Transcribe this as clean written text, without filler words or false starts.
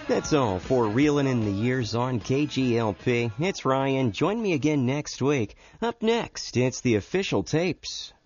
That's all for Reelin' in the Years on KGLP. It's Ryan. Join me again next week. Up next, it's the official tapes.